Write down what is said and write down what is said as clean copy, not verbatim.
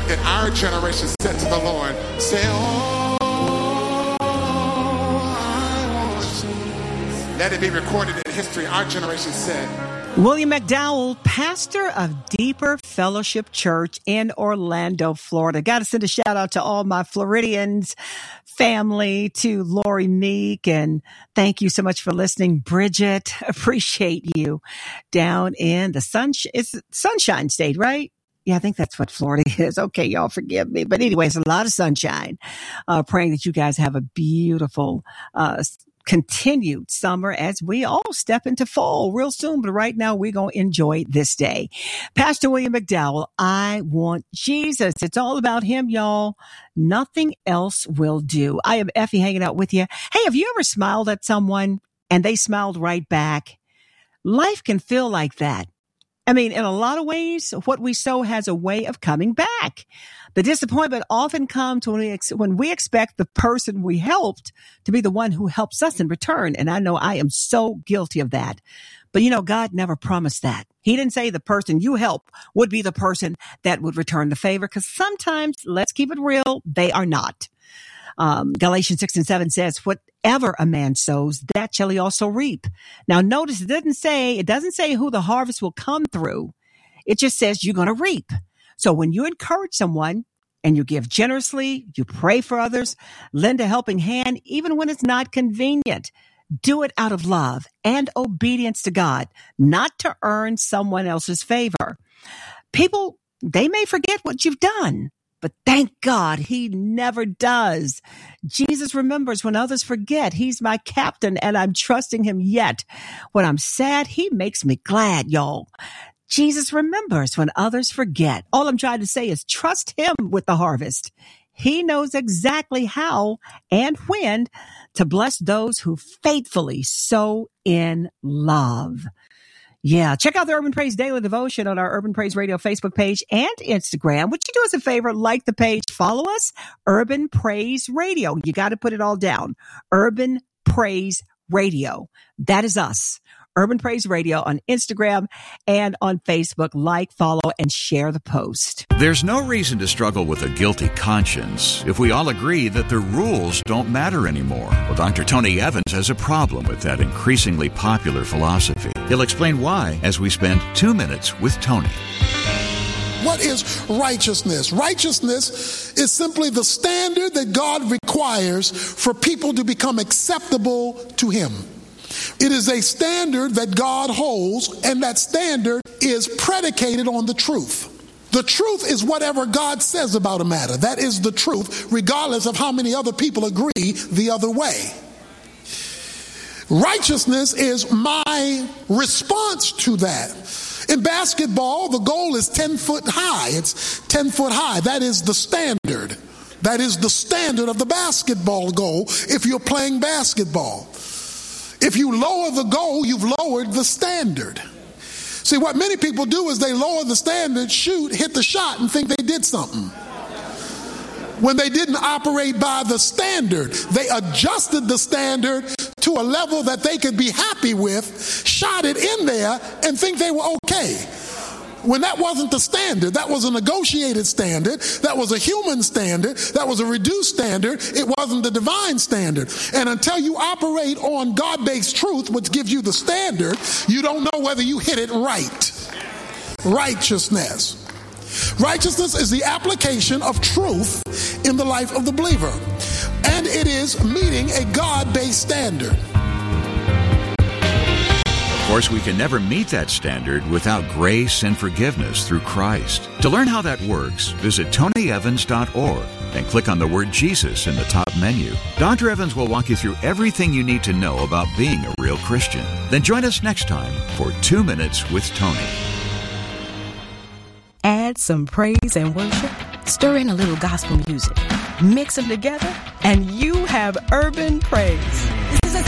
that our generation said to the Lord, say, oh, I want you. Let it be recorded in history. Our generation said. William McDowell, pastor of Deeper Fellowship Church in Orlando, Florida. Got to send a shout out to all my Floridians, family, to Lori Meek, and thank you so much for listening. Bridget, appreciate you down in the Sunshine State, right? Yeah, I think that's what Florida is. Okay, y'all forgive me. But anyways, a lot of sunshine. Praying that you guys have a beautiful continued summer as we all step into fall real soon. But right now, we're going to enjoy this day. Pastor William McDowell, I want Jesus. It's all about him, y'all. Nothing else will do. I am Effie hanging out with you. Hey, have you ever smiled at someone and they smiled right back? Life can feel like that. I mean, in a lot of ways, what we sow has a way of coming back. The disappointment often comes when we expect the person we helped to be the one who helps us in return. And I know I am so guilty of that. But you know, God never promised that. He didn't say the person you help would be the person that would return the favor, because sometimes, let's keep it real, they are not. Galatians 6:7 says, whatever a man sows, that shall he also reap. Now notice it doesn't say who the harvest will come through. It just says you're going to reap. So when you encourage someone and you give generously, you pray for others, lend a helping hand, even when it's not convenient, do it out of love and obedience to God, not to earn someone else's favor. People, they may forget what you've done, but thank God he never does. Jesus remembers when others forget. He's my captain and I'm trusting him yet. When I'm sad, he makes me glad, y'all. Jesus remembers when others forget. All I'm trying to say is trust him with the harvest. He knows exactly how and when to bless those who faithfully sow in love. Yeah, check out the Urban Praise Daily Devotion on our Urban Praise Radio Facebook page and Instagram. Would you do us a favor? Like the page, follow us, Urban Praise Radio. You got to put it all down. Urban Praise Radio. That is us. Urban Praise Radio on Instagram and on Facebook. Like, follow, and share the post. There's no reason to struggle with a guilty conscience if we all agree that the rules don't matter anymore. Well, Dr. Tony Evans has a problem with that increasingly popular philosophy. He'll explain why as we spend 2 minutes with Tony. What is righteousness? Righteousness is simply the standard that God requires for people to become acceptable to him. It is a standard that God holds, and that standard is predicated on the truth. The truth is whatever God says about a matter. That is the truth, regardless of how many other people agree the other way. Righteousness is my response to that. In basketball, the goal is 10 foot high. It's 10 foot high. That is the standard. That is the standard of the basketball goal if you're playing basketball. If you lower the goal, you've lowered the standard. See, what many people do is they lower the standard, shoot, hit the shot, and think they did something. When they didn't operate by the standard, they adjusted the standard to a level that they could be happy with, shot it in there, and think they were okay. When that wasn't the standard, that was a negotiated standard, that was a human standard, that was a reduced standard, it wasn't the divine standard. And until you operate on God-based truth, which gives you the standard, you don't know whether you hit it right. Righteousness. Righteousness is the application of truth in the life of the believer. And it is meeting a God-based standard. Of course, we can never meet that standard without grace and forgiveness through Christ. To learn how that works, visit TonyEvans.org and click on the word Jesus in the top menu. Dr. Evans will walk you through everything you need to know about being a real Christian. Then join us next time for 2 Minutes with Tony. Add some praise and worship, stir in a little gospel music, mix them together, and you have urban praise. This is a